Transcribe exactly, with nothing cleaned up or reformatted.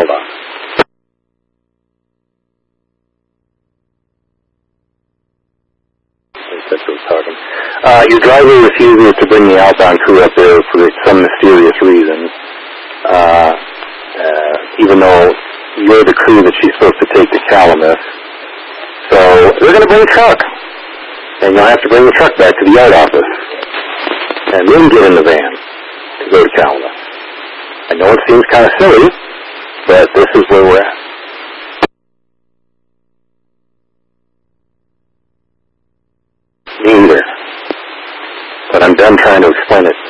Hold on. That's what I was talking. Uh, your driver refuses to bring the outbound crew up there for some mysterious reason. Uh, uh, even though you're the crew that she's supposed to take to Calumet. So they're going to bring a truck. And you'll have to bring the truck back to the yard office. And then get in the van to go to Calumet. I know it seems kind of silly, but this is where we're at. Me either. But I'm done trying to explain it